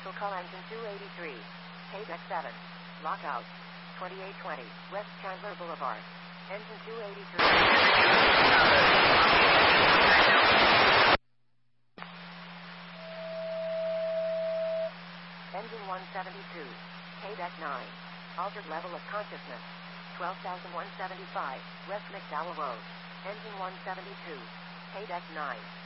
Commercial call engine 283. Paydeck 7. Lockout. 2820 West Chandler Boulevard. Engine 283. Engine 172. Paydeck 9. Altered level of consciousness. 12,175 West McDowell Road. Engine 172. Paydeck 9.